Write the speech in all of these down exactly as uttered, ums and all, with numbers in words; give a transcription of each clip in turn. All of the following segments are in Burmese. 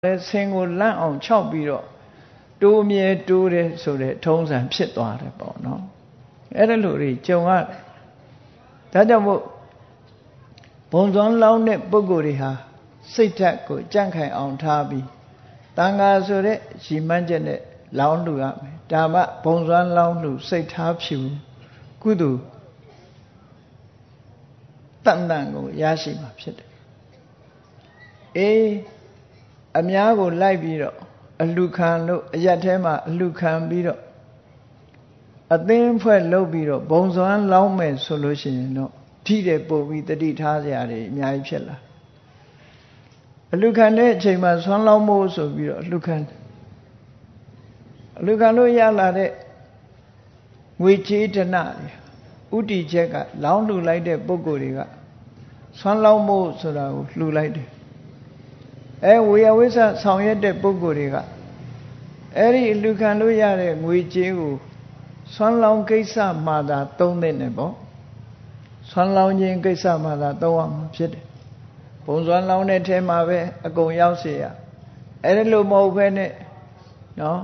ဆင်ကိုလန့်အောင်ခြောက်ပြီးတော့တိုးမြဲတိုးတယ်ဆိုတဲ့ထုံးစံဖြစ်သွားတယ်ပေါ့နော်အဲ့ဒါလိုတွေကြုံရဒါကြောင့်မို့ဘုံစွမ်းလောင်းတဲ့ပုဂ္ဂိုလ်တွေဟာစိတ်ဓာတ်ကိုကြံ့ခိုင်အောင်ထားပြီးတန်ခါဆိုတဲ့ရည်မှန်းချက်နဲ့လောင်းလှူရမယ်ဒါမှဘုံစွမ်းလောင်းလှူစိတ်ထားဖြူကုသိုလ်တန်တန်ကိုရရှိမှာဖြစ်တယ်အေးအများကိုလိုက်ပြီးတော့အလှခံလို့အရက်ထဲမှာအလှခံပြီးတော့အသင်းဖွဲ့လုပ်ပြီးတော့ဘုံစွမ်းလောင်းမယ်ဆိုလို့ရှိရင်တော့ထိတဲ့ပို့ပြီးတတိထားစရာတွေအများကြီးဖြစ်လာအလှခံတဲ့အချိန်မှာစွမ်းလောင်းဖို့ဆိုပြီးတော့အလှခံအလှခံလို့ရလာတဲ့ငွေကြေးဒဏတွေဥတီချက်ကလောင်းလှူလိုက်တဲ့ပုဂ္ဂိုလ်တွေကစွမ်းလောင်းဖို့ဆိုတာကိုလှူလိုက်တယ်အဲဝေယဝိဆဆောင်ရွက်တဲ့ပုဂ္ဂိုလ်တွေကအဲ့ဒီလူခံလို့ရတဲ့ငွေကြေးကိုဆွမ်းလောင်းကိစ္စမှသာသုံးတဲ့နဲ့ပေါ့ဆွမ်းလောင်းခြင်းကိစ္စမှသာသုံးရမှာဖြစ်တယ်ဘုံဆွမ်းလောင်းတဲ့ထဲမှာပဲအကုန်ရောက်เสียရအဲ့ဒါလို့မဟုတ်ဘဲနဲ့နော်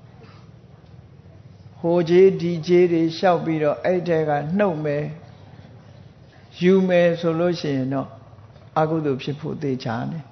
ဟိုကြီးဒီကြီးတွေလျှောက်ပြီးတော့အဲ့ထဲကနှုတ်မယ်ယူမယ်ဆိုလို့ရှိရင်တော့အကုသိုလ်ဖြစ်ဖို့သေချာတယ်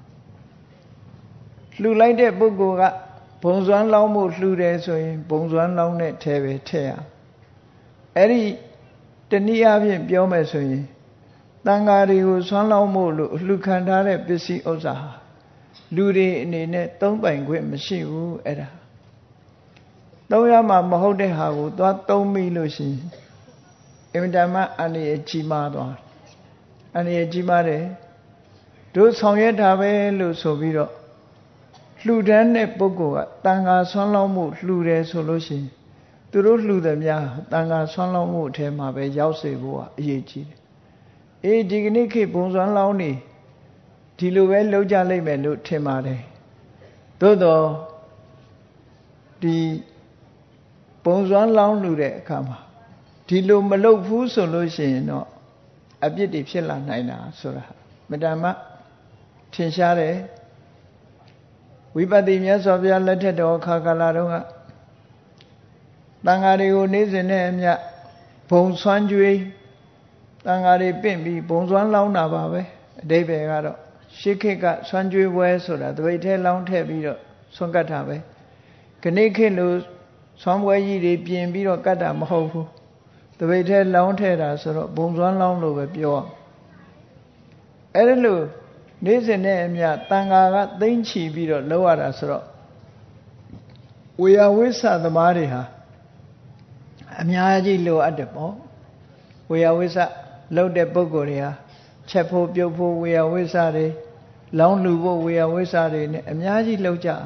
လှူလိုက်တဲ့ပုဂ္ဂိုလ်ကဘုံစွမ်းလောင်းမှုလှူတယ်ဆိုရင်ဘုံစွမ်းလောင်းတဲ့ထဲပဲထည့်ရအဲ့ဒီတနည်းအားဖြင့်ပြောမယ်ဆိုရင်တန်ဃာတွေကိုစွမ်းလောင်းမှုလို့လှူခံထားတဲ့ပစ္စည်းဥစ္စာဟာလူတွေအနေနဲ့သုံးပိုင်ခွင့်မရှိဘူးအဲ့ဒါသုံးရမှာမဟုတ်တဲ့ဟာကိုသွားသုံးမိလို့ရှိရင်အင်မတန်မှအန္တရာယ်ကြီးမားသွားအန္တရာယ်ကြီးမားတယ်တို့ဆောင်ရွက်တာပဲလို့ဆိုပြီးတော့လှူဒန်းတဲ့ပုဂ္ဂိုလ်ကတန်ခါဆွမ်းလောင်းမှုလှူတယ်ဆိုလို့ရှိရင်သူတို့လှူသည်များတန်ခါဆွမ်းလောင်းမှုအထဲမှာပဲရောက်စေဖို့ကအရေးကြီးတယ်အေးဒီကနေ့ခေတ်ဘုံဆွမ်းလောင်းနေဒီလိုပဲလုပ်ကြလိမ့်မယ်လို့ထင်ပါတယ်သို့တော့ဒီဘုံဆွမ်းလောင်းလှူတဲ့အခါမှာဒီလိုမလုပ်ဘူးဆိုလို့ရှိရင်တော့အပြစ်တွေဖြစ်လာနိုင်တာဆိုတာမတမ်းမထင်ရှားတယ်ဝိပဿနာမြတ်စွာဘုရားလက်ထက်တော်ခါကာလတုန်းကတန်ဃာတွေကိုနေ့စဉ်နဲ့အမျှဘုံဆွမ်းကြွေးတန်ဃာတွေပင့်ပြီးဘုံဆွမ်းလောင်းတာပါပဲအဓိပ္ပာယ်ကတော့ရှေးခေတ်ကဆွမ်းကြွေးပွဲဆိုတာတပိတ်ထဲလောင်းထည့်ပြီးတော့ဆွမ်းကတ်တာပဲခဏခေတ်လို့ဆွမ်းပွဲကြီးတွေပြင်ပြီးတော့ကတ်တာမဟုတ်ဘူးတပိတ်ထဲလောင်းထည့်တာဆိုတော့ဘုံဆွမ်းလောင်းလို့ပဲပြောအဲ့ဒါလို့နေ့စဉ်နဲ့အမျှတန်ဃာကသိမ့်ချီပြီးတော့လောက်ရတာဆိုတော့ဝေယဝိဆသမားတွေဟာအများကြီးလိုအပ်တယ်ပေါ့ဝေယဝိဆလောက်တဲ့ပုဂ္ဂိုလ်တွေဟာချက်ဖို့ပြုတ်ဖို့ဝေယဝိဆတွေလောင်းလူဖို့ဝေယဝိဆတွေနဲ့အများကြီးလောက်ကြ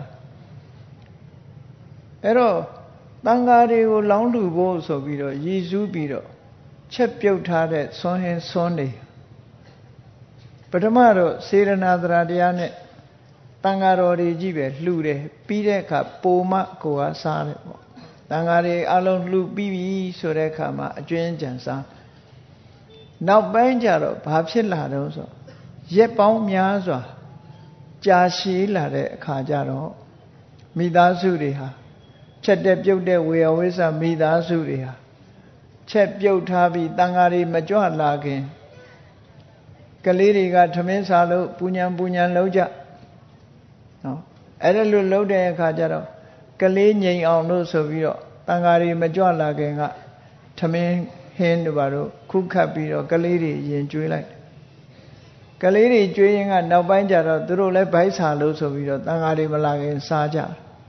အဲ့တော့တန်ဃာတွေကိုလောင်းလူဖို့ဆိုပြီးတော့ရည်စူးပြီးတော့ချက်ပြုတ်ထားတဲ့ဆွမ်းဟင်းဆွမ်းတွေပထမတော့စေရနာသရတရားနဲ့တန်ဃာတော်တွေကြီးပဲလှူတယ်ပြီးတဲ့အခါပိုမကိုကစားတယ်ပေါ့တန်ဃာတွေအလုံးလှူပြီးပြီဆိုတဲ့အခါမှာအကျွင်းကြံစားနောက်ပိုင်းကျတော့ဘာဖြစ်လာတော့ဆိုရက်ပေါင်းများစွာကြာရှည်လာတဲ့အခါကျတော့မိသားစုတွေဟာချက်တဲ့ပြုတ်တဲ့ဝေယဝိဆမိသားစုတွေဟာချက်ပြုတ်ထားပြီးတန်ဃာတွေမကြွလာခင်ကလေးတွေကထမင်းစားလို့ပူညံပူညံလုံးကြနော်အဲ့ဒါလို့လုံးတဲ့အခါကျတော့ကလေးငြိမ်အောင်လို့ဆိုပြီးတော့တန်ဃာတွေမကြွလာခင်ကထမင်းဟင်းတို့ဘာလို့ခုခတ်ပြီးတော့ကလေးတွေရင်ကျွေးလိုက်ကလေးတွေကျွေးရင်ကနောက်ပိုင်းကျတော့သူတို့လည်းဗိုက်စာလို့ဆိုပြီးတော့တန်ဃာတွေမလာခင်စားကြ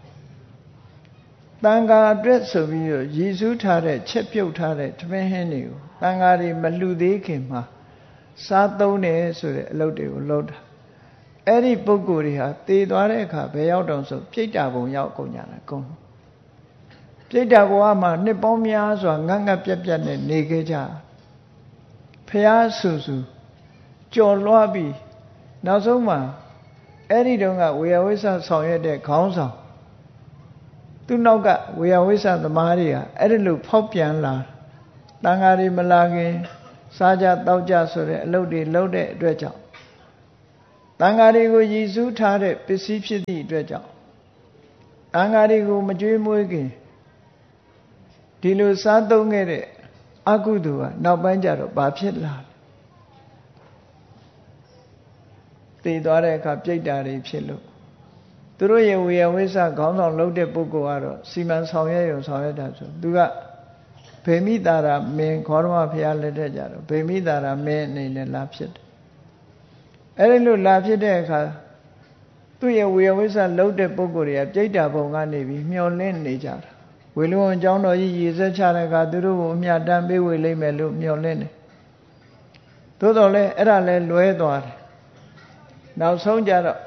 တန်ဃာအတွက်ဆိုပြီးတော့ရည်စူးထားတဲ့ချက်ပြုတ်ထားတဲ့ထမင်းဟင်းတွေကိုတန်ဃာတွေမလှူသေးခင်မှာစားသုံးတယ်ဆိုတဲ့အလုပ်တွေကိုလုပ်တာအဲ့ဒီပုဂ္ဂိုလ်တွေဟာတည်သွားတဲ့အခါဘယ်ရောက်တော့ဆိုပြိတ္တာဘုံရောက်ကုန်ကြတာကုန်ပြိတ္တာဘဝမှာနှစ်ပေါင်းများစွာငတ်ငတ်ပြက်ပြက်နဲ့နေခဲ့ကြဖျားဆူဆူကြော်လွှားပြီးနောက်ဆုံးမှာအဲ့ဒီတုန်းကဝေယဝိဆဆောင်ရွက်တဲ့ခေါင်းဆောင်သူ့နောက်ကဝေယဝိဆသမားတွေကအဲ့ဒီလိုဖောက်ပြန်လာတန်ဃာတွေမလာခင်စားကြတောက်ကြဆိုတဲ့အလုပ်တွေလုပ်တဲ့အတွက်ကြောင့်တန်ဃာတွေကိုရည်စူးထားတဲ့ပစ္စည်းဖြစ်သည့်အတွက်ကြောင့်တန်ဃာတွေကိုမကြွေးမွေးခင်ဒီလိုစားသုံးခဲ့တဲ့အကုသိုလ်ကနောက်ပိုင်းကျတော့ဘာဖြစ်လာလဲသိသွားတဲ့အခါပြိတ္တာတွေဖြစ်လို့သူတို့ရဲ့ဝေယဝိဆခေါင်းဆောင်လုပ်တဲ့ပုဂ္ဂိုလ်ကတော့စီမံဆောင်ရွက်ရုံဆောင်ရွက်တာဆိုသူကဗေမိတာရာမင်းခေါရမဘုရားလက်ထက်ကြတော့ဗေမိတာရာမင်းအနေနဲ့လာဖြစ်တယ်အဲ့ဒီလိုလာဖြစ်တဲ့အခါသူ့ရဲ့ဝေယဝိဆလုပ်တဲ့ပုဂ္ဂိုလ်တွေကပြိတ္တာဘုံကနေပြီးမျောလင့်နေကြတာဝေလူဝန်ကျောင်းတော်ကြီးရည်စက်ချတဲ့အခါသူတို့ကိုအမြတ်တမ်းပေးဝေလိမ့်မယ်လို့မျှော်လင့်တယ်သို့တော်လည်းအဲ့ဒါလည်းလွဲသွားတယ်နောက်ဆုံးကြတော့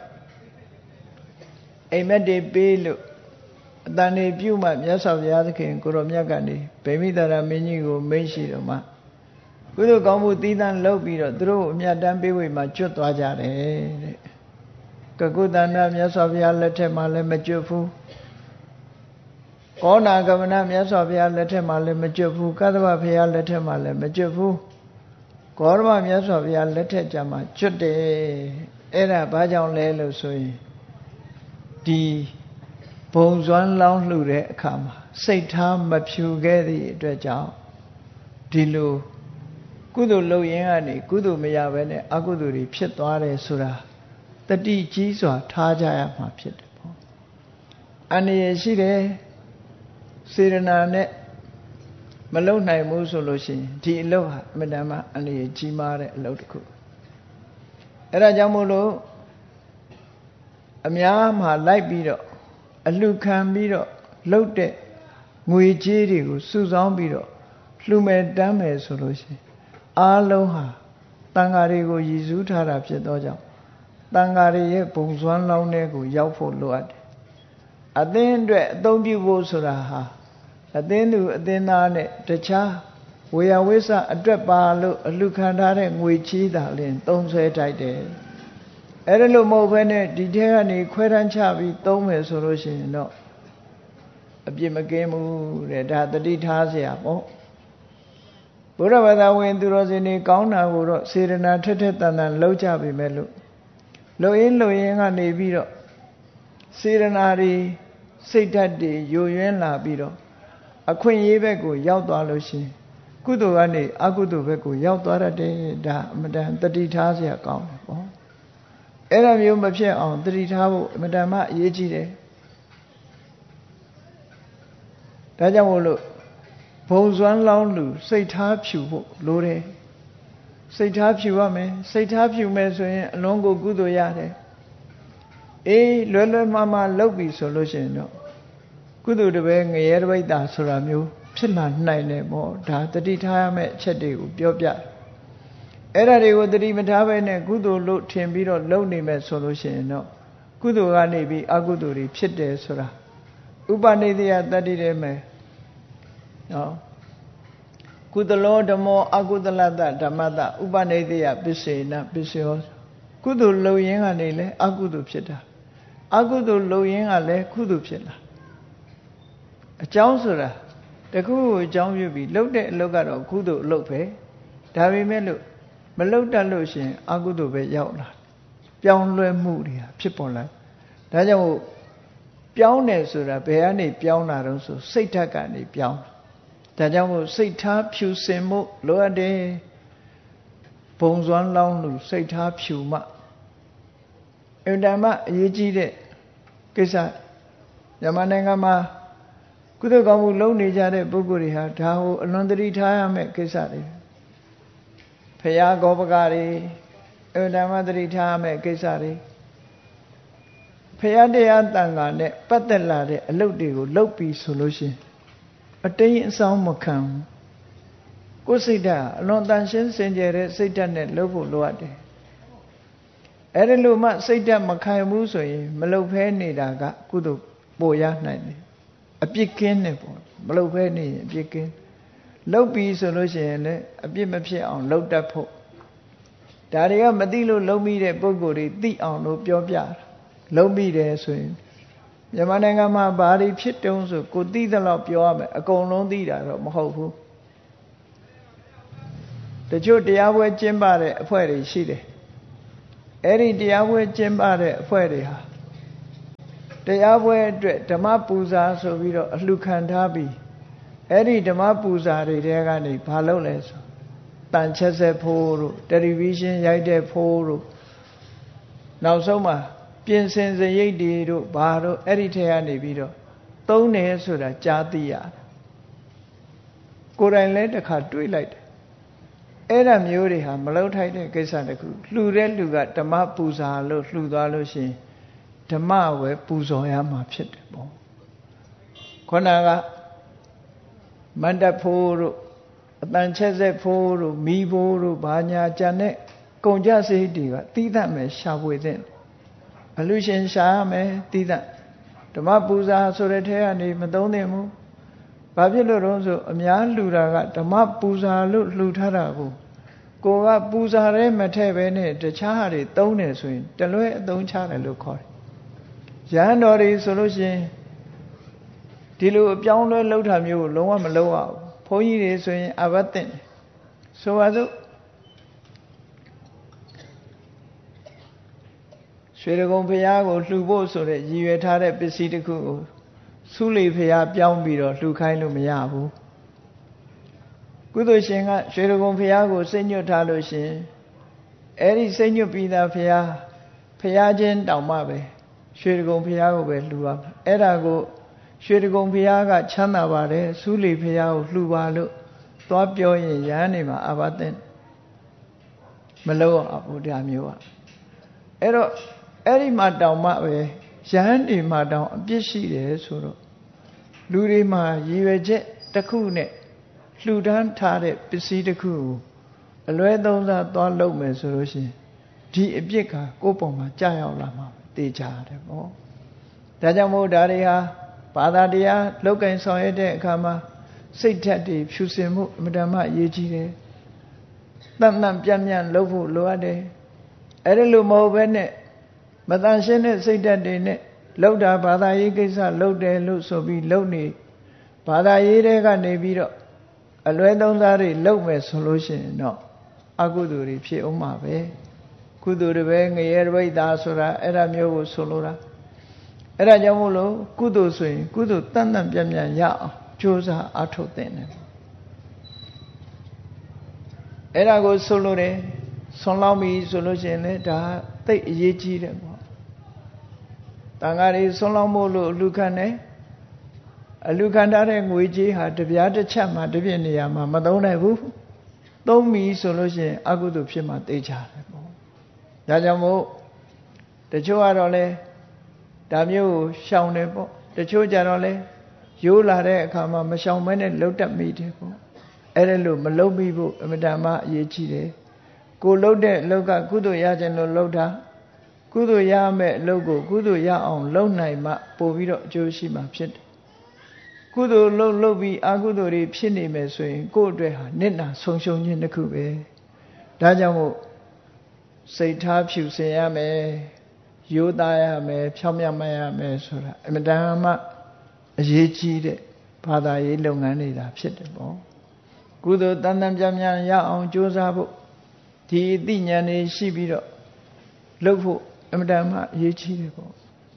အိမ်မက်တွေပေးလို့အတန်တွေပြုမှမြတ်စွာဘုရားသခင်ကိုရောမြတ်ကနေဗေမိတာရမင်းကြီးကိုမိန့်ရှိတော့မှကုသိုလ်ကောင်းမှုသီးသန့်လုပ်ပြီးတော့သူတို့ကိုအမြတ်တမ်းပေးဝေမှကျွတ်သွားကြတယ်တဲ့ကကုသန္တမြတ်စွာဘုရားလက်ထက်မှာလည်းမကျွတ်ဘူးကောဏဂမနမြတ်စွာဘုရားလက်ထက်မှာလည်းမကျွတ်ဘူးကသဗ္ဗဘုရားလက်ထက်မှာလည်းမကျွတ်ဘူးဂေါရမမြတ်စွာဘုရားလက်ထက်ကြမှာကျွတ်တယ်အဲ့ဒါဘာကြောင့်လဲလို့ဆိုရင်ဒီဘုံစွမ်းလောင်းလှူတဲ့အခါမှာစိတ်ထားမဖြူခဲ့သည့်အတွက်ကြောင့်ဒီလိုကုသိုလ်လုပ်ရင်းကနေကုသိုလ်မရဘဲနဲ့အကုသိုလ်တွေဖြစ်သွားတယ်ဆိုတာတတိကြီးစွာထားကြရမှာဖြစ်တယ်ပေါ့အန္တရာယ်ရှိတယ်စေရနာနဲ့မလုံနိုင်ဘူးဆိုလို့ရှိရင်ဒီအလုပ်ဟာအမှန်တမ်းအန္တရာယ်ကြီးမားတဲ့အလုပ်တစ်ခုအဲ့ဒါကြောင့်မို့လို့အများမှာလိုက်ပြီးတော့အလှခံပြီးတော့လှုပ်တဲ့ငွေကြေးတွေကိုစုဆောင်းပြီးတော့လှူမယ်တမ်းမယ်ဆိုလို့ရှိရင်အားလုံးဟာတန်ဃာတွေကိုရည်စူးထားတာဖြစ်သောကြောင့်တန်ဃာတွေရဲ့ဘုံစွမ်းလောင်းတဲ့ကိုရောက်ဖို့လိုအပ်တယ်အသင်းအတွက်အသုံးပြုဖို့ဆိုတာဟာအသင်းသူအသင်းသားနဲ့တခြားဝေယဝိဆအတွက်ပါလို့အလှခံထားတဲ့ငွေချီးတာလင်းသုံးဆွဲထိုက်တယ်အဲ့ဒါလို့မဟုတ်ဘဲနဲ့ဒီထဲကနေခွဲတန်းချပြီးသုံးမယ်ဆိုလို့ရှိရင်တော့အပြစ်မကင်းဘူးတဲ့ဒါတတိထားเสียပေါ့ဘုရားဘာသာဝင်သူတော်စင်တွေကောင်းတာကိုတော့စေရနာထက်ထက်တန်တန်လောက်ကြပြီမဲ့လို့လုံရင်းလုံရင်းကနေပြီးတော့စေရနာတွေစိတ်ဓာတ်တွေယိုယွင်းလာပြီးတော့အခွင့်အရေးဘက်ကိုရောက်သွားလို့ရှိရင်ကုသိုလ်ကနေအကုသိုလ်ဘက်ကိုရောက်သွားတတ်တယ်ဒါအမှန်တန်တတိထားเสียကောင်းတယ်ပေါ့အဲ့ဒါမျိုးမဖြစ်အောင်တတိထားဖို့အမှန်တန်မှအရေးကြီးတယ်ဒါကြောင့်မို့လို့ဘုံစွမ်းလောင်းလူစိတ်ထားဖြူဖို့လိုတယ်စိတ်ထားဖြူရမယ်စိတ်ထားဖြူမယ်ဆိုရင်အလုံးကိုကုသိုလ်ရတယ်အေးလွယ်လွယ်မှားမှားလုပ်ပြီဆိုလို့ရှိရင်တော့ကုသိုလ်တပည့်ငရဲတပိဋ္ဌာဆိုတာမျိုးဖြစ်လာနိုင်တယ်ပေါ့ဒါတတိထားရမယ့်အချက်တွေကိုပြောပြအဲ့ဒါတွေကိုတတိမထားဘဲနဲ့ကုသိုလ်လို့ထင်ပြီးတော့လုပ်နေမယ်ဆိုလို့ရှိရင်တော့ကုသိုလ်ကနေပြီးအကုသိုလ်တွေဖြစ်တယ်ဆိုတာဥပနိဒေယတတ္တိထဲမှာနော်ကုသလောဓမ္မောအကုသလတ္တဓမ္မတဥပနိဒေယပစ္စေနပစ္စယောကုသိုလ်လုပ်ရင်းကနေလဲအကုသိုလ်ဖြစ်တာအကုသိုလ်လုပ်ရင်းကလည်းကုသိုလ်ဖြစ်လာအကြောင်းဆိုတာတခုကိုအကြောင်းပြုပြီးလှုပ်တဲ့အလုပ်ကတော့ကုသိုလ်အလုပ်ပဲဒါပေမဲ့လို့မလှုပ်တတ်လို့ရှိရင်အကုသိုလ်ပဲရောက်လာပြောင်းလဲမှုတွေဖြစ်ပေါ်လာဒါကြောင့်ပြောင်းတယ်ဆိုတာဘယ်ကနေပြောင်းလာတော့ဆိုစိတ်ဓာတ်ကနေပြောင်းဒါကြောင့်မို့စိတ်ထားဖြူစင်မှုလိုအပ်တယ်ဘုံစွမ်းလောင်းလို့စိတ်ထားဖြူမှအင်တမအရေးကြီးတဲ့ကိစ္စမြန်မာနိုင်ငံမှာကုသိုလ်ကောင်းမှုလုပ်နေကြတဲ့ပုဂ္ဂိုလ်တွေဟာဒါကိုအလွန်တတိထားရမယ့်ကိစ္စတွေဖရာဂောပကတွေအင်တမတတိထားရမယ့်ကိစ္စတွေဖရာတရားတန်ခါနဲ့ပတ်သက်လာတဲ့အလုပ်တွေကိုလုပ်ပြီးဆိုလို့ရှိရင်အတိမ်အဆောင်မခံကိုယ်စိတ်ဓာတ်အလွန်တန်ရှင်းစင်ကြယ်တဲ့စိတ်ဓာတ်နဲ့လုပ်ဖို့လိုအပ်တယ်အဲ့ဒါလို့မှစိတ်ဓာတ်မခံဘူးဆိုရင်မလုပ်ဖဲနေတာကကုသိုလ်ပိုရနိုင်တယ်အပြစ်ကင်းတယ်ပေါ့မလုပ်ဖဲနေရင်အပြစ်ကင်းလုပ်ပြီးဆိုလို့ရှိရင်လည်းအပြစ်မဖြစ်အောင်လုပ်တတ်ဖို့ဒါတွေကမသိလို့လုံးမိတဲ့ပုံကိုယ်တွေသိအောင်လို့ပြောပြလုံးမိတယ်ဆိုရင်မြန်မာနိုင်ငံမှာဘာတွေဖြစ်တုံးဆိုကိုသိသလောက်ပြောရမယ်အကုန်လုံးသိတာတော့မဟုတ်ဘူးတချို့တရားပွဲကျင်းပတဲ့အဖွဲ့တွေရှိတယ်အဲ့ဒီတရားပွဲကျင်းပတဲ့အဖွဲ့တွေဟာတရားပွဲအတွက်ဓမ္မပူဇာဆိုပြီးတော့အလှခံထားပြီးအဲ့ဒီဓမ္မပူဇာတွေတဲကနေဘာလုပ်လဲဆိုတန်ချက်ဆက်ဖိုးတို့တယ်လီဗီရှင်းရိုက်တဲ့ဖိုးတို့နောက်ဆုံးမှာပြင်ဆင်စရိတ်တွေတို့ဘာတို့အဲ့ဒီထဲကနေပြီးတော့သုံးတယ်ဆိုတာကြားသိရတယ်ကိုယ်တိုင်လည်းတစ်ခါတွေးလိုက်တယ်အဲ့ဒါမျိုးတွေဟာမလုပ်ထိုက်တဲ့ကိစ္စတခုလှူတဲ့လူကဓမ္မပူဇာလို့လှူသွားလို့ရှိရင်ဓမ္မဝယ်ပူဇော်ရမှာဖြစ်တယ်ပေါ့ခொနကမန္တဖိုးတို့အတန်ချက်ဆက်ဖိုးတို့မီးဖိုးတို့ဘာညာကြံတဲ့ကုန်ကြစရိတ်တွေကတီးသတ်မယ်ရှာဖွေတဲ့အလူရှင်ရှာရမယ်တီးသတ်ဓမ္မပူဇာဆိုတဲ့ထဲကနေမသုံးသင့်ဘူးဘာဖြစ်လို့တော့ဆိုအများလှူတာကဓမ္မပူဇာလို့လှူထားတာကိုကိုကပူဇာရဲမထည့်ပဲနဲ့တခြားဟာတွေသုံးတယ်ဆိုရင်တလွဲအသုံးချတယ်လို့ခေါ်တယ်ရဟန်းတော်တွေဆိုလို့ရှိရင်ဒီလိုအပြောင်းလဲလှုပ်တာမျိုးကိုလုံးဝမလုပ်အောင်ဘုန်းကြီးတွေဆိုရင်အဘတ်တင်ဆိုပါစို့ရွှေဒဂုံဘုရားကိုလှူဖို့ဆိုတဲ့ရည်ရွယ်ထားတဲ့ပစ္စည်းတစ်ခုကိုသုလိဘုရားပြောင်းပြီးတော့လှူခိုင်းလို့မရဘူးကုသိုလ်ရှင်ကရွှေဒဂုံဘုရားကိုစိတ်ညွတ်ထားလို့ရှင်အဲ့ဒီစိတ်ညွတ်ပြီးသားဘုရားဘုရားချင်းတောင်မှပဲရွှေဒဂုံဘုရားကိုပဲလှူရမယ်အဲ့ဒါကိုရွှေဒဂုံဘုရားကချမ်းသာပါတယ်သုလိဘုရားကိုလှူပါလို့သွားပြောရင်ရဟန်းနေမှာအဘသင်မလို့အဘုရားမျိုးอ่ะအဲ့တော့အဲ့ဒီမှာတောင်မှပဲရဟန်းတွေမှာတောင်အပြစ်ရှိတယ်ဆိုတော့လူတွေမှာရည်ရွယ်ချက်တစ်ခုနဲ့လှူဒန်းထားတဲ့ပစ္စည်းတစ်ခုကိုအလွဲသုံးစားသွားလုပ်မယ်ဆိုလို့ရှိရင်ဒီအပြစ်ကကိုယ့်ပုံမှာကြာရောက်လာမှာသိကြတယ်ပေါ့ဒါကြောင့်မို့ဒါတွေဟာဘာသာတရားလောက်ကင်ဆောင်ရတဲ့အခါမှာစိတ်ဓာတ်တွေဖြူစင်မှုအမြဲတမ်းအရေးကြီးတယ်တန်တန်ပြန့်ပြန့်လုပ်ဖို့လိုအပ်တယ်အဲ့ဒါလိုမဟုတ်ဘဲနဲ့မတန်ရှင်းတဲ့စိတ်ဓာတ်တွေနဲ့လောက်တာဘာသာရေးကိစ္စလုပ်တယ်လို့ဆိုပြီးလုပ်နေဘာသာရေးတွေကနေပြီးတော့အလွဲသုံးစားတွေလုပ်မယ်ဆိုလို့ရှိရင်တော့အကုသိုလ်တွေဖြစ်အောင်မှာပဲကုသိုလ်တွေပဲငရဲတပိဋ္ဌာဆိုတာအဲ့ဒါမျိုးကိုဆိုလိုတာအဲ့ဒါကြောင့်မို့လို့ကုသိုလ်ဆိုရင်ကုသိုလ်တန်တန်ပြန့်ပြန့်ရအောင်ကြိုးစားအားထုတ်သင့်တယ်အဲ့ဒါကိုဆိုလိုတယ်ဆွန်လောင်းပြီဆိုလို့ရှိရင်လည်းဒါသိအရေးကြီးတယ်ပေါ့တန်ဃာတွေဆွန်လောင်းဖို့လို့အလူခံတယ်အလူခံထားတဲ့ငွေကြေးဟာတပြားတစ်ချက်မှတစ်ပြည့်နေရာမှာမသုံးနိုင်ဘူးသုံးပြီဆိုလို့ရှိရင်အကုသိုလ်ဖြစ်မှသိကြတယ်ပေါ့ဒါကြောင့်မို့တချို့ကတော့လေဒါမျိုးကိုရှောင်တယ်ပေါ့တချို့ကြတော့လေရိုးလာတဲ့အခါမှာမရှောင်မဲနဲ့လှုပ်တတ်မိတယ်ပေါ့အဲ့ဒါလို့မလှုပ်မိဖို့အမြဲတမ်းအရေးကြီးတယ်ကိုလှုပ်တဲ့အလုပ်ကကုသိုလ်ရခြင်းလို့လှုပ်တာကုသိုလ်ရမယ့်အလုပ်ကိုကုသိုလ်ရအောင်လုပ်နိုင်မှပို့ပြီးတော့အကျိုးရှိမှာဖြစ်တယ်ကုသိုလ်လှုပ်လှုပ်ပြီးအကုသိုလ်တွေဖြစ်နေမယ်ဆိုရင်ကိုယ့်အတွက်ဟာနစ်နာဆုံးရှုံးခြင်းတစ်ခုပဲဒါကြောင့်မို့စိတ်ထားဖြူစင်ရမယ်ရိုးသားရမယ်ဖြောင်းမြတ်မရမယ်ဆိုတာအမြဲတမ်းမှအရေးကြီးတဲ့ဘာသာရေးလုပ်ငန်းတွေဒါဖြစ်တယ်ပေါ့ကုသိုလ်တန်တန်ပြန့်ပြန့်ရအောင်ကြိုးစားဖို့ဒီအသိဉာဏ်တွေရှိပြီးတော့လုပ်ဖို့အမြဲတမ်းမှအရေးကြီးတယ်ပေါ့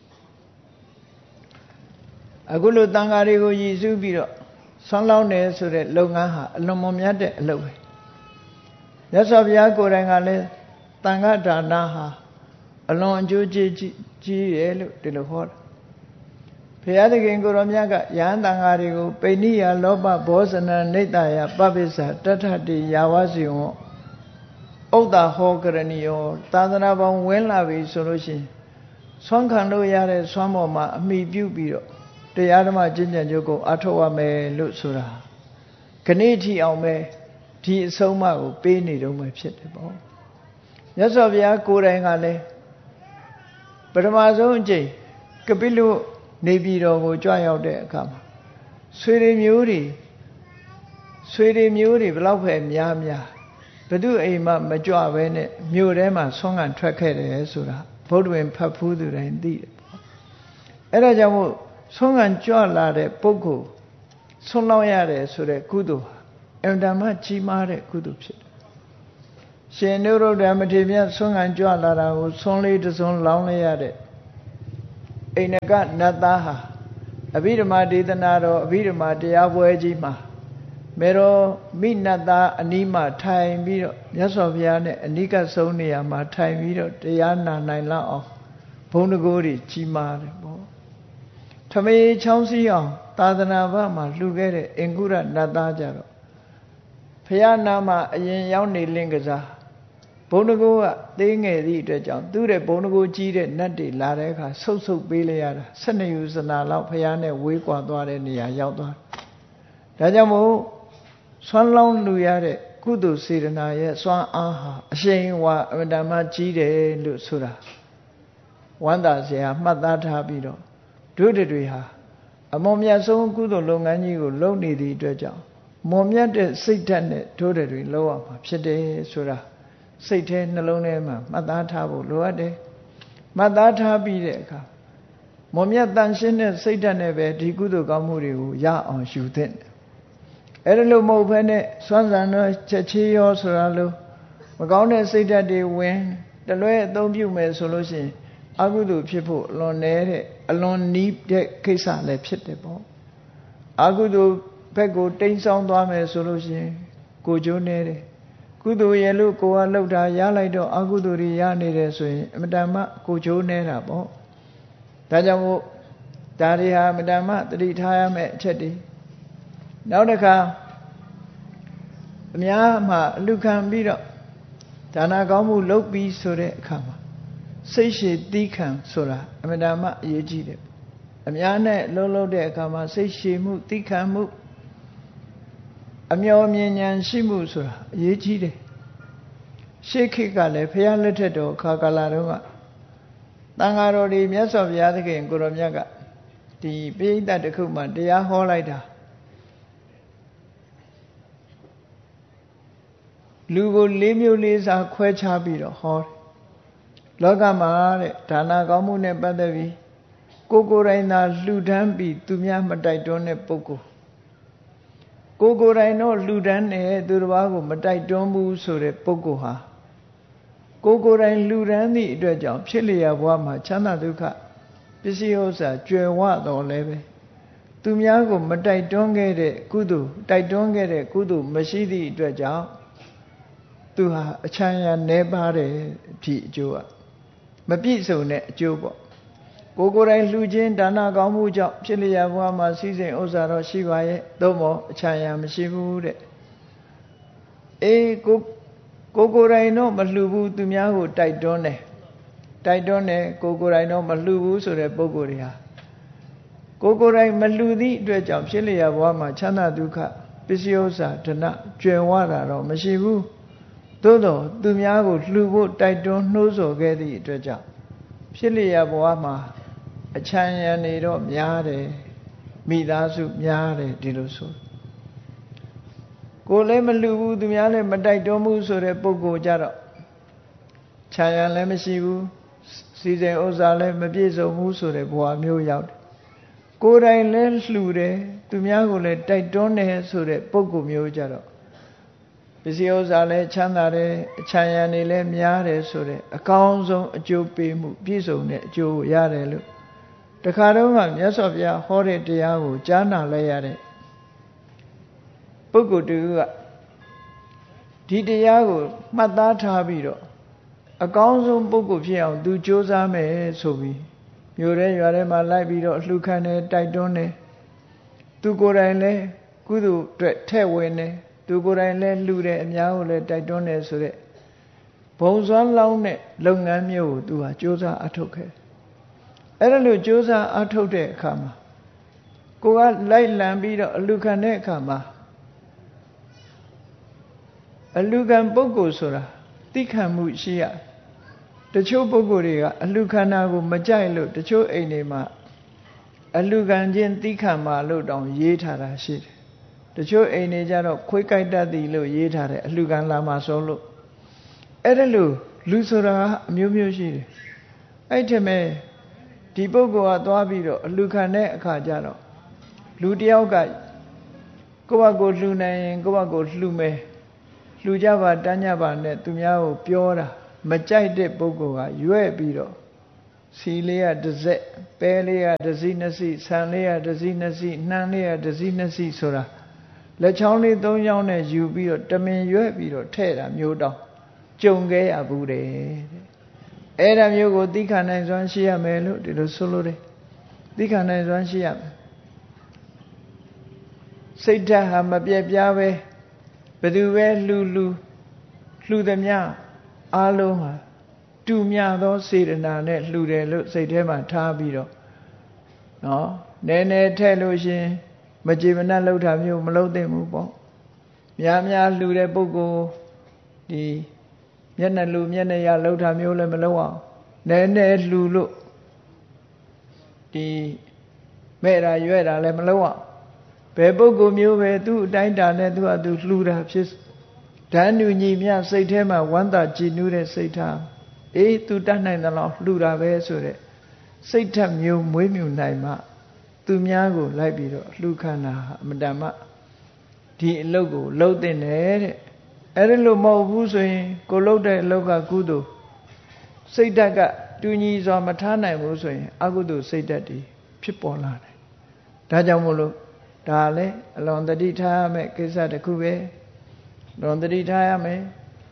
အခုလိုတန်ဃာတွေကိုရည်စူးပြီးတော့ဆွမ်းလောင်းတယ်ဆိုတဲ့လုပ်ငန်းဟာအလွန်မမြတ်တဲ့အလုပ်ပဲမြတ်စွာဘုရားကိုယ်တိုင်ကလည်းတန်ဃာဒါနဟာအလွန်အကျိုးကြီးကြီးတယ်လို့ဒီလိုဟောတာဘုရားသခင်ကိုရောမြတ်ကယဟန်တန်ဃာတွေကိုပိဏိယလောဘဘောဇနနိတ္တယပပိစ္ဆာတထတိယာဝစီဝံဥဒ္ဒါဟောကရဏီယောသာသနာပေါင်းဝင်လာပြီဆိုလို့ရှိရင်ဆွမ်းခံလို့ရတဲ့ဆွမ်းပေါ်မှာအမိပြုပြီးတော့တရားဓမ္မကျင့်ကြံကြုတ်ကိုအထောက်ရမယ်လို့ဆိုတာခဏိထီအောင်ပဲဒီအဆုံးအမကိုပေးနေတော့မှဖြစ်တယ်ပေါ့မြတ်စွာဘုရားကိုယ်တိုင်ကလည်းပထမဆုံးအကြိမ်ကပိလုနေပြည်တော်ကိုကြွရောက်တဲ့အခါမှာဆွေတွေမျိုးတွေဆွေတွေမျိုးတွေဘလောက်ပဲများများဘသူအိမ်မှမကြွပဲနဲ့မြို့ထဲမှာဆွမ်းခံထွက်ခဲ့တယ်ဆိုတာဘုဒ္ဓဝင်ဖတ်ဖူးသူတိုင်းသိတယ်ပေါ့အဲ့ဒါကြောင့်မို့ဆွမ်းခံကြွလာတဲ့ပုဂ္ဂိုလ်ဆွမ်းလောင်းရတယ်ဆိုတဲ့ကုသိုလ်ဟာအင်တာမကြီးမားတဲ့ကုသိုလ်ဖြစ်တယ်ရှင်နုရုဒ္ဓမထေရမြတ်ဆွမ်းခံကြွလာတာကိုဆွမ်းလေးတစွန်းလောင်းလိုက်ရတဲ့အိန္ဒကနတ်သားဟာအဘိဓမ္မာဒေသနာတော်အဘိဓမ္မာတရားပွဲကြီးမှာမေတော်မိနတ်သားအနီးမှာထိုင်ပြီးတော့မြတ်စွာဘုရားနဲ့အနိကဆုံးနေရာမှာထိုင်ပြီးတော့တရားနာနိုင်လောက်အောင်ဘုံတကိုးတွေကြီးမားတယ်ပေါ့ထမေချောင်းစည်းအောင်သာသနာ့ဘမှာလှူခဲ့တဲ့အင်္ဂုရနတ်သားကြတော့ဘုရားနာမှာအရင်ရောက်နေလင်းကစားဘုံတကိုးကသေးငယ်သည့်အတွက်ကြောင့်သူ့တဲ့ဘုံတကိုးကြီးတဲ့နတ်တွေလာတဲ့အခါဆုတ်ဆုတ်ပေးလိုက်ရတာ၁၂ယူဇနာလောက်ဘုရားနဲ့ဝေးကွာသွားတဲ့နေရာရောက်သွားဒါကြောင့်မို့ဆွမ်းလောင်းလူရတဲ့ကုသိုလ်စေတနာရဲ့စွမ်းအားဟာအရှိန်ဝါအမတမကြီးတယ်လို့ဆိုတာဝန္တာစရာမှတ်သားထားပြီးတော့တို့တွေဟာအမွန်မြတ်ဆုံးကုသိုလ်လုပ်ငန်းကြီးကိုလုပ်နေသည့်အတွက်ကြောင့်မွန်မြတ်တဲ့စိတ်ဓာတ်နဲ့တို့တွေလုပ်ရမှာဖြစ်တယ်ဆိုတာစိတ်ထဲနှလုံးထဲမှာမှတ်သားထားဖို့လိုအပ်တယ်မှတ်သားထားပြီးတဲ့အခါမွန်မြတ်တန်ရှင်းတဲ့စိတ်ဓာတ်နဲ့ပဲဒီကုသိုလ်ကောင်းမှုတွေကိုရအောင်ယူသင့်တယ်အဲ့ဒါလို့မဟုတ်ဘဲနဲ့စွမ်းစံတော့ချက်ချေရောဆိုတာလို့မကောင်းတဲ့စိတ်ဓာတ်တွေဝင်တလွဲအသုံးပြုမယ်ဆိုလို့ရှိရင်အကုသိုလ်ဖြစ်ဖို့အလွန်နည်းတဲ့အလွန်နီးတဲ့ကိစ္စလည်းဖြစ်တယ်ပေါ့အကုသိုလ်ဘက်ကိုတိမ်ဆောင်းသွားမယ်ဆိုလို့ရှိရင်ကိုကျိုးနေတယ်ကုသိုလ်ရဲ့လို့ကိုကလှုပ်တာရလိုက်တော့အကုသိုလ်တွေရနေတယ်ဆိုရင်အမတန်မှကိုကျိုးနေတာပေါ့ဒါကြောင့်မို့ဒါတွေဟာအမတန်မှတတိထားရမယ့်အချက်တွေနောက်တစ်ခါအများမှအလူခံပြီးတော့ဒါနကောင်းမှုလုပ်ပြီးဆိုတဲ့အခါမှာစိတ်ရှည်သီးခံဆိုတာအမှန်တမ်းအရေးကြီးတယ်အများနဲ့လှုပ်လှုပ်တဲ့အခါမှာစိတ်ရှည်မှုသီးခံမှုအမျှော်မြင်ဉာဏ်ရှိမှုဆိုတာအရေးကြီးတယ်ရှေးခေတ်ကလည်းဘုရားလက်ထက်တော်ခါကာလတုန်းကသံဃာတော်တွေမြတ်စွာဘုရားသခင်ကိုရောမြတ်ကဒီပိဋကတစ်ခုမှတရားဟောလိုက်တာလူကိုလေးမျိုးလေးစားခွဲခြားပြီးတော့ဟောတယ်လောကမှာတဲ့ဒါနကောင်းမှုနဲ့ပတ်သက်ပြီးကိုကိုယ်တိုင်သာလှူဒန်းပြီးသူများမတိုက်တွန်းတဲ့ပုဂ္ဂိုလ်ကိုကိုယ်တိုင်တော့လှူဒန်းတယ်သူတစ်ပါးကိုမတိုက်တွန်းဘူးဆိုတဲ့ပုဂ္ဂိုလ်ဟာကိုကိုယ်တိုင်လှူဒန်းသည့်အတွက်ကြောင့်ဖြစ်လျက်ဘဝမှာချမ်းသာဒုက္ခပစ္စည်းဥစ္စာကြွယ်ဝတော်လဲပဲသူများကိုမတိုက်တွန်းခဲ့တဲ့ကုသိုလ်တိုက်တွန်းခဲ့တဲ့ကုသိုလ်မရှိသည့်အတွက်ကြောင့်သူဟာအချမ်းရနေပါတယ်ဖြစ်အကျိုးကမပြည့်စုံတဲ့အကျိုးပေါ့ကိုကိုယ်တိုင်လှူခြင်းဒါနကောင်းမှုကြောင့်ဖြစ်လျက်ဘဝမှာစီးစိမ်ဥစ္စာတော့ရှိပါရဲ့သို့မဟုတ်အချမ်းရမရှိဘူးတဲ့အေးကိုကိုကိုယ်တိုင်တော့မလှူဘူးသူများကိုတိုက်တွန်းတယ်တိုက်တွန်းတယ်ကိုကိုယ်တိုင်တော့မလှူဘူးဆိုတဲ့ပုဂ္ဂိုလ်တွေဟာကိုကိုယ်တိုင်မလှူသည့်အတွက်ကြောင့်ဖြစ်လျက်ဘဝမှာချမ်းသာဒုက္ခပစ္စည်းဥစ္စာဓနကြွယ်ဝတာတော့မရှိဘူးသို့တော့သူများကိုလှူဖို့တိုက်တွန်းနှိုးဆော်ခဲ့သည့်အတွက်ကြောင့်ဖြစ်လျက်ဘဝမှာအချမ်းရံနေတော့များတယ်မိသားစုများတယ်ဒီလိုဆိုကိုလည်းမလှူဘူးသူများလည်းမတိုက်တွန်းဘူးဆိုတဲ့ပုဂ္ဂိုလ်ကြတော့ချမ်းရံလည်းမရှိဘူးစီစဉ်ဥစ္စာလည်းမပြည့်စုံဘူးဆိုတဲ့ဘဝမျိုးရောက်တယ်ကိုယ်တိုင်လည်းလှူတယ်သူများကိုလည်းတိုက်တွန်းတယ်ဆိုတဲ့ပုဂ္ဂိုလ်မျိုးကြတော့ပစ္စည်းဥစ္စာလည်းချမ်းသာတယ်အချမ်းရံနေလည်းများတယ်ဆိုတဲ့အကောင်းဆုံးအကျိုးပေးမှုပြည့်စုံတဲ့အကျိုးရတယ်လို့တခါတော့မှမြတ်စွာဘုရားဟောတဲ့တရားကိုကြားနာလိုက်ရတဲ့ပုဂ္ဂိုလ်တူကဒီတရားကိုမှတ်သားထားပြီးတော့အကောင်းဆုံးပုဂ္ဂိုလ်ဖြစ်အောင်သူကြိုးစားမယ်ဆိုပြီးမြို့ထဲရွာထဲမှာလိုက်ပြီးတော့လှူခံတယ်တိုက်တွန်းတယ်သူကိုယ်တိုင်လည်းကုသိုလ်အတွက်ထဲ့ဝင်တယ်သူကိုယ်တိုင်လည်းလှူတယ်အများကိုလည်းတိုက်တွန်းတယ်ဆိုတဲ့ဘုံစွမ်းလောင်းတဲ့လုပ်ငန်းမျိုးကိုသူဟာကြိုးစားအထုတ်ခဲ့အဲ့ဒါလို့ကြိုးစားအထုတ်တဲ့အခါမှာကိုကလိုက်လံပြီးတော့အလှူခံတဲ့အခါမှာအလှူခံပုဂ္ဂိုလ်ဆိုတာသိခံမှုရှိရတချို့ပုဂ္ဂိုလ်တွေကအလှူခံတာကိုမကြိုက်လို့တချို့အိမ်တွေမှာအလှူခံခြင်းသိခံပါလို့တောင်ရေးထားတာရှိတယ်တချို့အိမ်တွေကြတော့ခွေးကြိုက်တတ်သည်လို့ရေးထားတယ်အလှူခံလာမှာစိုးလို့အဲ့ဒါလို့လူဆိုတာအမျိုးမျိုးရှိတယ်အဲ့ထက်မဲ့ဒီပုဂ္ဂိုလ်ကသွားပြီးတော့အလှူခံတဲ့အခါကျတော့လူတယောက်ကကိုယ့်ဘက်ကိုလှူနိုင်ရင်ကိုယ့်ဘက်ကိုလှူမယ်လှူကြပါတန်းကြပါနဲ့သူများကိုပြောတာမကြိုက်တဲ့ပုဂ္ဂိုလ်ကရွဲ့ပြီးတော့စီလေးရတစ်စက်ပဲလေးရတစ်စီးနှစ်စီးဆန်လေးရတစ်စီးနှစ်စီးနှမ်းလေးရတစ်စီးနှစ်စီးဆိုတာလက်ချောင်းလေးသုံးချောင်းနဲ့ယူပြီးတော့တမင်ရွဲ့ပြီးတော့ထဲ့တာမျိုးတောင်ကြုံခဲ့ရဘူးတဲ့အဲ့ဒါမျိုးကိုသိခဏနိုင်စွမ်းရှိရမယ်လို့ဒီလိုဆိုလို့တယ်သိခဏနိုင်စွမ်းရှိရမယ်စိတ်ဓာတ်ဟာမပြည့်ပြားပဲဘယ်သူပဲလှူလှူလှူသမျှအားလုံးဟာတူမြသောစေတနာနဲ့လှူတယ်လို့စိတ်ထဲမှာထားပြီးတော့နော်နည်းနည်းထည့်လို့ရှင်မကြေမနက်လှုပ်တာမျိုးမလှုပ်သင့်ဘူးပေါ့များများလှူတဲ့ပုဂ္ဂိုလ်ဒီမျက်နှာလှူမျက်နှာရလှုပ်တာမျိုးလည်းမလှုပ်အောင်နည်းနည်းလှူလို့ဒီမဲ့တာရွဲ့တာလည်းမလှုပ်အောင်ဘယ်ပုဂ္ဂိုလ်မျိုးပဲသူ့အတိုင်းတာနဲ့သူ့အတူလှူတာဖြစ်ဓာန်ညူညီမြစိတ်ထဲမှာဝမ်းသာကြည်နူးတဲ့စိတ်ထားအေးသူတတ်နိုင်တယ်လို့လှူတာပဲဆိုတဲ့စိတ်ထက်မျိုးမွေးမြူနိုင်မှသူများကိုလိုက်ပြီးတော့လှူခန္ဓာအမတန်မှဒီအလုပ်ကိုလှုပ်တဲ့နဲ့တဲ့အဲ့ဒါလို့မဟုတ်ဘူးဆိုရင်ကိုလှုပ်တဲ့အလုပ်ကကုသိုလ်စိတ်ဓာတ်ကတူညီစွာမထားနိုင်ဘူးဆိုရင်အကုသိုလ်စိတ်ဓာတ်တွေဖြစ်ပေါ်လာတယ်ဒါကြောင့်မို့လို့ဒါလည်းအလွန်တတိထားရမယ့်ကိစ္စတစ်ခုပဲလွန်တတိထားရမယ်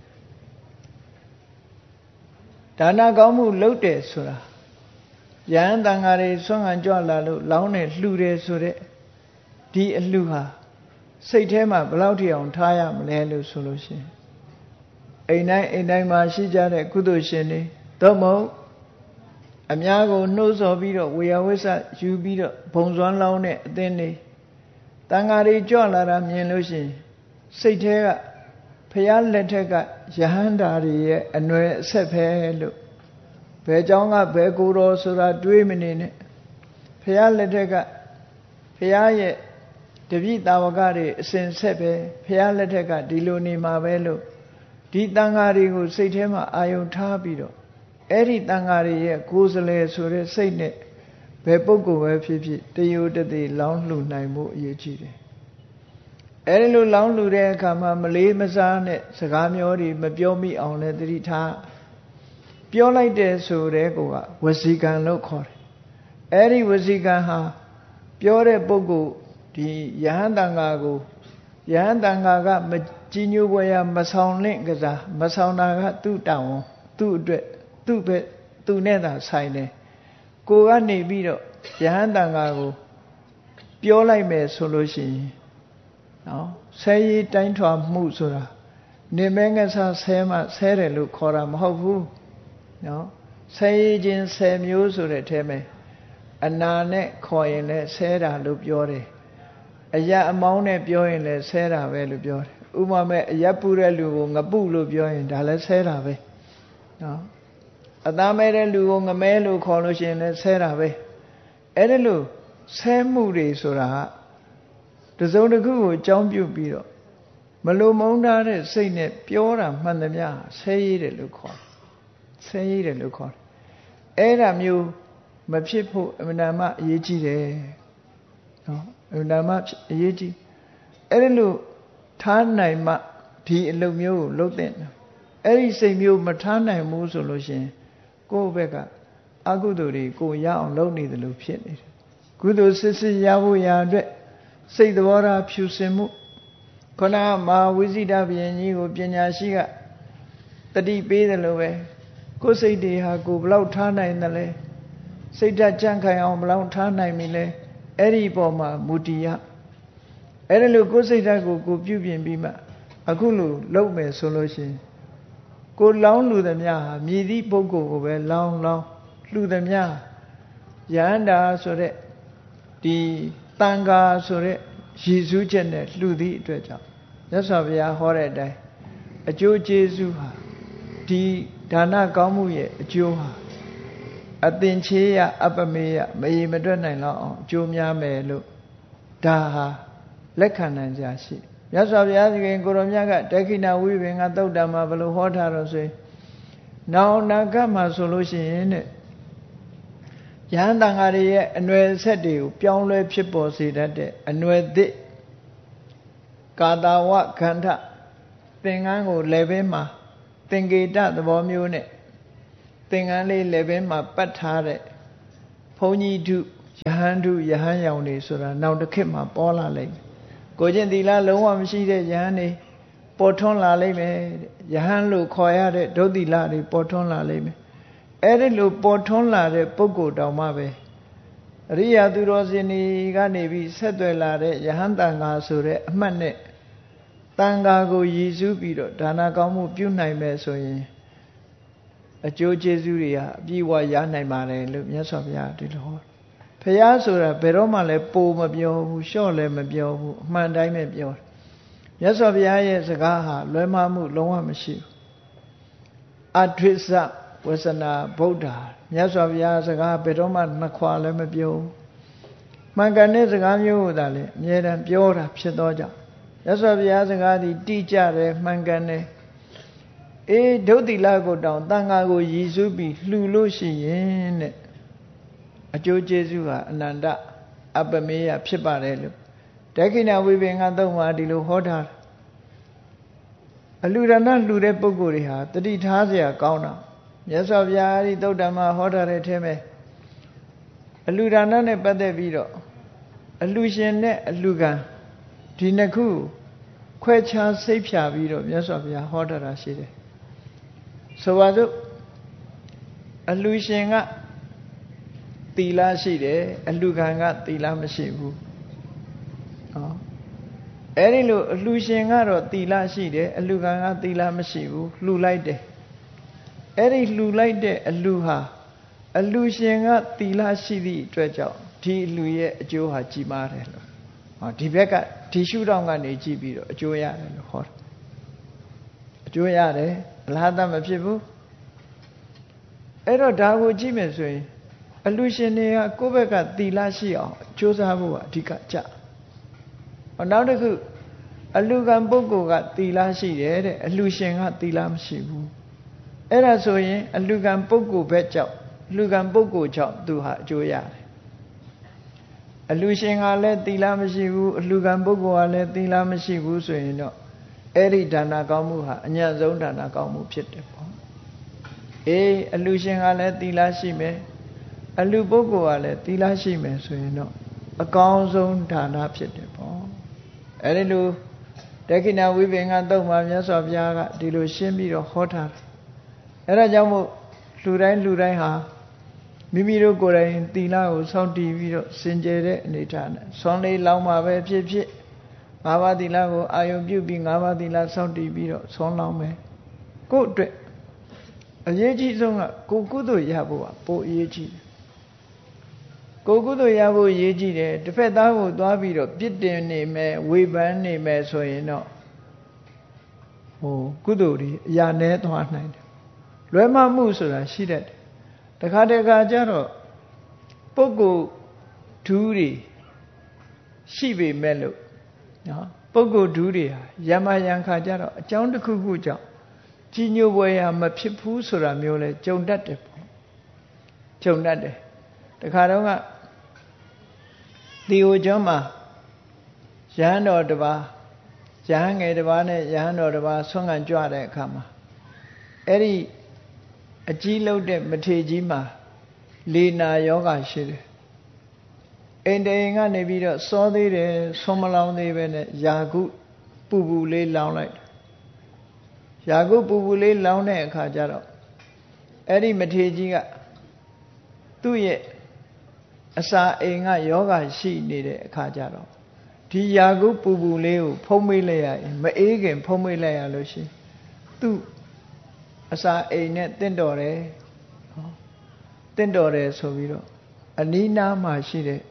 ဒါနကောင်းမှုလုပ်တယ်ဆိုတာယဟန်တန်ဃာတွေဆွမ်းခံကြွလာလို့လောင်းနေလှူတယ်ဆိုတဲ့ဒီအလှူဟာစိတ်ထဲမှာဘယ်လောက်ထိအောင်ထားရမလဲလို့ဆိုလို့ရှိရင်အိမ်တိုင်းအိမ်တိုင်းမှာရှိကြတဲ့ကုသိုလ်ရှင်တွေသို့မဟုတ်အများကိုနှိုးဆော်ပြီးတော့ဝေယဝိဆယူပြီးတော့ဘုံစွမ်းလောင်းတဲ့အသင်းတွေတန်ဃာတွေကြွလာတာမြင်လို့ရှိရင်စိတ်ထဲကဖျားလက်ထက်ကယဟန္တာတွေရဲ့အနွယ်အဆက်ပဲလို့ဘယ်เจ้าကဘယ်ကိုယ်တော်ဆိုတာတွေးမနေနဲ့ဖျားလက်ထက်ကဖျားရဲ့တပည့်တာဝကတွေအစဉ်ဆက်ပဲဖျားလက်ထက်ကဒီလိုနေမှာပဲလို့ဒီတန်ဃာတွေကိုစိတ်ထဲမှာအာယုံထားပြီးတော့အဲ့ဒီတန်ဃာတွေရဲ့ကိုယ်စလဲဆိုတဲ့စိတ်နဲ့ဘယ်ပုဂ္ဂိုလ်ပဲဖြစ်ဖြစ်တယုတတိလောင်းလှူနိုင်မှုအရေးကြီးတယ်အဲ့ဒီလိုလောင်းလှူတဲ့အခါမှာမလေးမစားနဲ့စကားမျိုးတွေမပြောမိအောင်လည်းသတိထားပြောလိုက်တယ်ဆိုတဲ့ကောဝစီကံလို့ခေါ်တယ်အဲ့ဒီဝစီကံဟာပြောတဲ့ပုဂ္ဂိုလ်ဒီယဟန်တန်ဃာကိုယဟန်တန်ဃာကမကြီးညိုပွဲရမဆောင်လင့်ကစားမဆောင်တာကသူ့တောင်းသူ့အတွက်သူ့ပဲသူနဲ့သာဆိုင်တယ်ကိုကနေပြီးတော့ယဟန်တန်ဃာကိုပြောလိုက်မယ်ဆိုလို့ရှိရင်နော်ဆဲရီတိုင်းထွာမှုဆိုတာနေမဲငဆဆဲမှဆဲတယ်လို့ခေါ်တာမဟုတ်ဘူးနော်ဆဲရီချင်းဆဲမျိုးဆိုတဲ့အထဲမှာအနာနဲ့ခေါ်ရင်လည်းဆဲတာလို့ပြောတယ်အယအမောင်းနဲ့ပြောရင်လည်းဆဲတာပဲလို့ပြောတယ်ဥပမာမဲ့အယပူတဲ့လူကိုငပုလို့ပြောရင်ဒါလည်းဆဲတာပဲနော်အသားမဲတဲ့လူကိုငမဲလို့ခေါ်လို့ရှိရင်လည်းဆဲတာပဲအဲ့ဒါလို့ဆဲမှုတွေဆိုတာကတစုံတစ်ခုကိုအကြောင်းပြုပြီးတော့မလိုမုန်းထားတဲ့စိတ်နဲ့ပြောတာမှန်သမျှဆဲရည်တယ်လို့ခေါ်ဆဲရည်တယ်လို့ခေါ်အဲ့ဒါမျိုးမဖြစ်ဖို့အမှန်တမ်းအရေးကြီးတယ်နော်အမှန်တမ်းအရေးကြီးအဲ့ဒါလို့ထားနိုင်မှဒီအလုပ်မျိုးကိုလုပ်တဲ့အဲ့ဒီစိတ်မျိုးမထားနိုင်ဘူးဆိုလို့ရှိရင်ကိုယ့်ဘက်ကအကုသိုလ်တွေကိုရအောင်လုပ်နေတယ်လို့ဖြစ်နေတယ်ကုသိုလ်စစ်စစ်ရဖို့ရာအတွက်စိတ်သဘောထားဖြူစင်မှုခန္ဓာမဟာဝိဇိတဘုရင်ကြီးကိုပညာရှိကတတိပေးတယ်လို့ပဲကိုယ်စိတ်တွေဟာကိုယ်ဘလောက်ထားနိုင်တယ်လဲစိတ်ဓာတ်ကြံ့ခိုင်အောင်ဘလောက်ထားနိုင်ပြီလဲအဲ့ဒီပေါ်မှာမူတည်ရအဲ့ဒါလို့ကိုယ်စိတ်ဓာတ်ကိုကိုပြုပြင်ပြီးမှအခုလိုလုပ်မယ်ဆိုလို့ရှိရင်ကိုလောင်းလူသမျှဟာမြည်သည့်ပုဂ္ဂိုလ်ကိုပဲလောင်းလောင်းလှူသမျှယန္တာဆိုတဲ့ဒီတန်ဃာဆိုတဲ့ရည်စူးချက်နဲ့လှူသည့်အတွက်ကြောင့်မြတ်စွာဘုရားဟောတဲ့အတိုင်းအကျိုးကျေးဇူးဟာဒီဒါနကောင်းမှုရဲ့အကျိုးဟာအသင်္ချေယအပမေယမရေမတွက်နိုင်တော့အောင်အကျိုးများမယ်လို့ဒါဟာလက်ခံနိုင်ကြရှိမြတ်စွာဘုရားသခင်ကိုရောမြတ်ကတက္ခိဏဝိပင်ကသုတ်တံမှာဘယ်လိုဟောထားတော့ဆိုရင်နောင်နာကမှာဆိုလို့ရှိရင်တဲ့ယဟန်တန်ဃာတွေရဲ့အနွယ်ဆက်တွေကိုပြောင်းလဲဖြစ်ပေါ်စေတတ်တဲ့အနွယ်သစ်ကာတာဝခန္ဓာသင်္ကန်းကိုလက်ဘဲမှာသင်္ကေတသဘောမျိုးနဲ့သင်္ကန်းလေးလက်ဘဲမှာပတ်ထားတဲ့ဘုန်းကြီးတုယဟန်တုယဟန်ရောင်တွေဆိုတာနောက်တစ်ခေတ်မှာပေါ်လာလိမ့်မယ်ကိုကျင့်သီလလုံးဝမရှိတဲ့ယဟန်တွေပေါ်ထွန်းလာလိမ့်မယ်ယဟန်လို့ခေါ်ရတဲ့ဒုသီလတွေပေါ်ထွန်းလာလိမ့်မယ်အဲ့ဒီလိုပေါ်ထွန်းလာတဲ့ပုဂ္ဂိုလ်တောင်မှပဲအရိယာသူတော်စင်တွေကနေပြီးဆက်သွယ်လာတဲ့ယဟန်တန်ဃာဆိုတဲ့အမှတ်နဲ့တန်ဃာကိုရည်စူးပြီးတော့ဒါနကောင်းမှုပြုနိုင်မယ်ဆိုရင်အကျိုးကျေးဇူးတွေဟာအပြည့်အဝရနိုင်ပါတယ်လို့မြတ်စွာဘုရားဒီလိုဟောဘုရားဆိုတာဘယ်တော့မှလည်းပိုမပြောဘူးလျှော့လည်းမပြောဘူးအမှန်တိုင်းပဲပြောတယ်မြတ်စွာဘုရားရဲ့စကားဟာလွဲမှားမှုလုံးဝမရှိဘူးအထွိစ္စဝဆနာဗုဒ္ဓမြတ်စွာဘုရားစကားဘယ်တော့မှနှစ်ခွာလည်းမပြောဘူးမှန်ကန်တဲ့စကားမျိုးကိုသာလေအမြဲတမ်းပြောတာဖြစ်သောကြောင့်မြတ်စွာဘုရားစကားသည်တိကျတယ်မှန်ကန်တယ်အေးဒုတိလကိုတောင်တန်ဃာကိုရည်စူးပြီးလှူလို့ရှိရင်တဲ့အကျိုးကျေးဇူးဟာအနန္တအပမေယဖြစ်ပါတယ်လို့ဒက္ခိဏဝိပင်္ဂသုံးမှာဒီလိုဟောထားအလှူဒါနလှူတဲ့ပုဂ္ဂိုလ်တွေဟာတတိထားเสียကောင်းတာမြတ်စွာဘုရားဤသုတ္တမဟောထားတဲ့အထဲမှာအလှူဒါနနဲ့ပတ်သက်ပြီးတော့အလှူရှင်နဲ့အလှူခံဒီနှစ်ခုခွဲခြားစိတ်ဖြာပြီးတော့မြတ်စွာဘုရားဟောထားတာရှိတယ်ဆိုပါစို့အလှူရှင်ကသီလရှိတယ်အလှူခံကသီလမရှိဘူးဟောအဲ့ဒီလိုအလှူရှင်ကတော့သီလရှိတယ်အလှူခံကသီလမရှိဘူးလှူလိုက်တယ်အဲ့ဒီလှူလိုက်တဲ့အလှူဟာအလှူရှင်ကသီလရှိသည့်အတွက်ကြောင့်ဒီအလှူရဲ့အကျိုးဟာကြီးမားတယ်လို့ဟောဒီဘက်ကဒီရှုထောင့်ကနေကြည့်ပြီးတော့အကျိုးရတယ်လို့ဟောတယ်အကျိုးရတယ်အလားတမဖြစ်ဘူးအဲ့တော့ဒါကိုကြည့်မယ်ဆိုရင်အလှူရှင်တွေကကိုယ့်ဘက်ကသီလရှိအောင်ကြိုးစားဖို့ကအဓိကကြဟောနောက်တစ်ခုအလှူခံပုဂ္ဂိုလ်ကသီလရှိတယ်တဲ့အလှူရှင်ကသီလမရှိဘူးအဲ့ဒါဆိုရင်အလှူခံပုဂ္ဂိုလ်ဘက်ကြောင့်အလှူခံပုဂ္ဂိုလ်ကြောင့်သူဟာအကျိုးရတယ်အလှူရှင်ကလည်းသီလမရှိဘူးအလှူခံပုဂ္ဂိုလ်ကလည်းသီလမရှိဘူးဆိုရင်တော့အဲ့ဒီဒါနကောင်းမှုဟာအညံ့ဆုံးဒါနကောင်းမှုဖြစ်တယ်ပေါ့အေးအလှူရှင်ကလည်းသီလရှိမယ်အလှူပုဂ္ဂိုလ်ကလည်းသီလရှိမယ်ဆိုရင်တော့အကောင်းဆုံးဒါနဖြစ်တယ်ပေါ့အဲ့ဒီလိုဒက္ခိဏဝိပင်္ဂသုံးပါးမြတ်စွာဘုရားကဒီလိုရှင်းပြီးတော့ဟောထားတယ်အဲ့ဒါကြောင့်မို့လူတိုင်းလူတိုင်းဟာမိမိတို့ကိုယ်တိုင်သီလကိုစောင့်တည်ပြီးတော့စင်ကြယ်တဲ့အနေထားနဲ့ဆွမ်းလေးလောင်းမှာပဲဖြစ်ဖြစ်ငါးပါးသီလကိုအာယုံပြုပြီးငါးပါးသီလစောင့်တည်ပြီးတော့ဆွမ်းလောင်းမယ်ကိုယ့်အတွက်အရေးကြီးဆုံးကကိုယ်ကုသိုလ်ရဖို့ကပိုအရေးကြီးတယ်ကိုယ်ကုသိုလ်ရဖို့အရေးကြီးတယ်တစ်ဖက်သားကိုသွားပြီးတော့ပြစ်တင်နေမယ်ဝေဖန်နေမယ်ဆိုရင်တော့ဟိုကုသိုလ်တွေအရာနည်းသွားနိုင်တယ်လွဲမှားမှုဆိုတာရှိတတ်တယ်တခါတခါကျတော့ပုဂ္ဂိုလ်ဓူးတွေရှိပေမဲ့လို့နော်ပုဂ္ဂိုလ်ဓူးတွေဟာယမယံခါကျတော့အကြောင်းတစ်ခုခုကြောင့်ကြီးညိုပွဲရမဖြစ်ဘူးဆိုတာမျိုးလဲကြုံတတ်တယ်ပေါ့ကြုံတတ်တယ်တခါတော့ကဒီဟိုကျောင်းမှာရဟန်းတော်တစ်ပါးရဟန်းငယ်တစ်ပါးနဲ့ရဟန်းတော်တစ်ပါးဆွမ်းခံကြွတဲ့အခါမှာအဲ့ဒီအကြီးလုံးတဲ့မထေကြီးမှာလေနာယောဂရှိတယ်အိန္ဒိယကနေပြီးတော့စောသေးတယ်ဆွမ်းမလောင်းသေးပဲနဲ့ယာကုပူပူလေးလောင်းလိုက်ယာကုပူပူလေးလောင်းတဲ့အခါကျတော့အဲ့ဒီမထေကြီးကသူ့ရဲ့အစာအိမ်ကယောဂရှိနေတဲ့အခါကျတော့ဒီယာကုပူပူလေးကိုဖုံးမေးလိုက်ရရင်မအေးခင်ဖုံးမေးလိုက်ရလို့ရှိရင်သူ့အစာအိမ်နဲ့တင့်တော်တယ်တင့်တော်တယ်ဆိုပြီးတော့အနီးနားမှာရှိတဲ့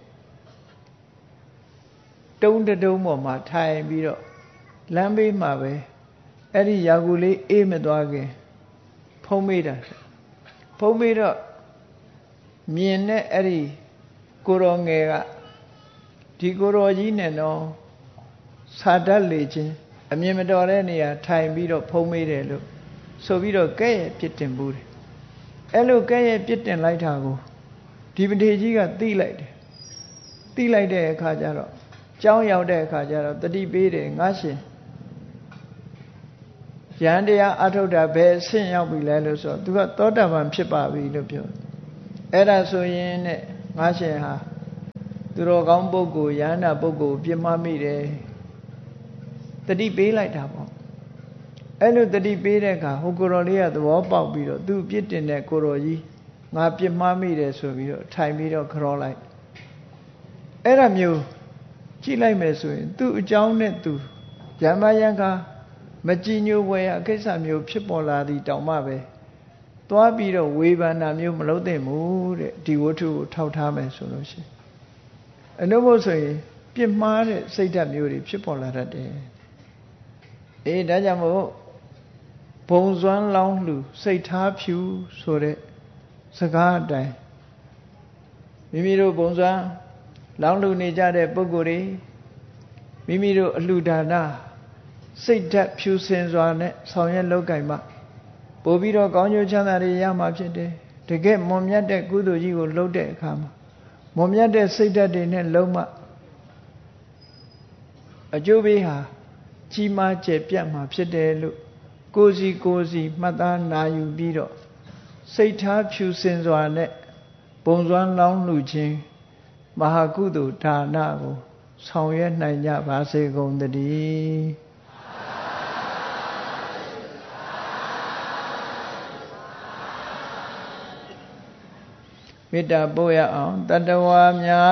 တုံးတုံးပေါ်မှာထိုင်ပြီးတော့လမ်းဘေးမှာပဲအဲ့ဒီယာကုလေးအေးမသွားခင်ဖုံးမေးတာဖုံးမေးတော့မြင်တဲ့အဲ့ဒီကိုရောငယ်ကဒီကိုရောကြီးနဲ့တော့စာတတ်လေချင်းအမြင်မတော်တဲ့နေရာထိုင်ပြီးတော့ဖုံးမေးတယ်လို့ဆိုပြီးတော့ကဲ့ရဲ့ပြစ်တင်ဘူးတယ်အဲ့လိုကဲ့ရဲ့ပြစ်တင်လိုက်တာကိုဒီပထေကြီးကသိလိုက်တယ်သိလိုက်တဲ့အခါကျတော့ကြောင်းရောက်တဲ့အခါကျတော့တတိပေးတယ်ငါရှင်ယန္တရားအထုတ်တာဘယ်အဆင့်ရောက်ပြီလဲလို့ဆိုတော့သူကသောတာပန်ဖြစ်ပါပြီလို့ပြောအဲ့ဒါဆိုရင်နဲ့ငါရှင်ဟာသူတော်ကောင်းပုဂ္ဂိုလ်ယန္တာပုဂ္ဂိုလ်ပြစ်မှားမိတယ်တတိပေးလိုက်တာပေါ့အဲ့လိုတတိပေးတဲ့အခါဟိုကိုတော်လေးကသဘောပေါက်ပြီးတော့သူ့ပြစ်တင်တဲ့ကိုတော်ကြီးငါပြစ်မှားမိတယ်ဆိုပြီးတော့ထိုင်ပြီးတော့ခေါ်လိုက်အဲ့ဒါမျိုးကြည့်လိုက်မယ်ဆိုရင်သူ့အကြောင်းနဲ့သူယမယံကမကြည်ညိုဝယ်အကိစ္စမျိုးဖြစ်ပေါ်လာသည်တောင်မှပဲသွားပြီးတော့ဝေဖန်တာမျိုးမလုပ်သင့်ဘူးတဲ့ဒီဝတ္ထုကိုထောက်ထားမယ်ဆိုလို့ရှိရင်အနုဘုဆိုရင်ပြစ်မှားတဲ့စိတ်ဓာတ်မျိုးတွေဖြစ်ပေါ်လာတတ်တယ်အေးဒါကြောင့်မို့ဘုံစွမ်းလောင်းလှူစိတ်ထားဖြူဆိုတဲ့စကားအတိုင်းမိမိတို့ဘုံစွမ်းလောင်းလှူနေကြတဲ့ပုဂ္ဂိုလ်တွေမိမိတို့အလှူဒါနစိတ်ဓာတ်ဖြူစင်စွာနဲ့ဆောင်ရွက်လုပ်ကိုင်မှပို့ပြီးတော့ကောင်းကျိုးချမ်းသာတွေရမှာဖြစ်တယ်တကယ်မွန်မြတ်တဲ့ကုသိုလ်ကြီးကိုလုပ်တဲ့အခါမှာမွန်မြတ်တဲ့စိတ်ဓာတ်တွေနဲ့လုံးမှအကျိုးပေးဟာကြီးမားကျယ်ပြန့်မှာဖြစ်တယ်လို့ကိုယ်စီကိုယ်စီမှတ်သားနာယူပြီးတော့စိတ်ထားဖြူစင်စွာနဲ့ပုံစွမ်းလောင်းလှူခြင်းမဟာကုသိုလ်ဒါနကိုဆောင်ရွက်နိုင်ကြပါစေကုန်သတည်းမေတ္တာပို့ရအောင်တတ္တဝါများ